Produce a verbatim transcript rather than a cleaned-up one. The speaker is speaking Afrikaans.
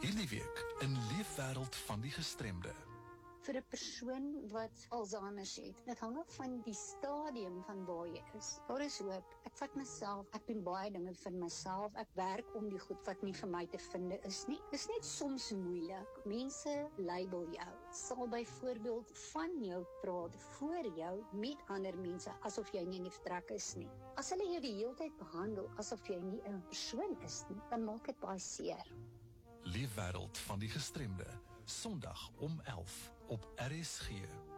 Hierdie week in Leefwêreld van die Gestremde. Vir 'n persoon wat Alzheimer's het, dit hang af van die stadium van waar jy is. Daar is hoop. Ek vat myself, ek doen baie dinge vir myself, ek werk om die goed wat nie vir my te vind is nie. Dit is net soms moeilik. Mense label jou, sal byvoorbeeld van jou praat voor jou met ander mense, asof jy nie in die vertrek is nie. As hulle jou die hele tyd behandel, asof jy nie 'n persoon is nie, dan maak dit baie seer. Leefwêreld van die Gestremde, Sondag om elf op R S G.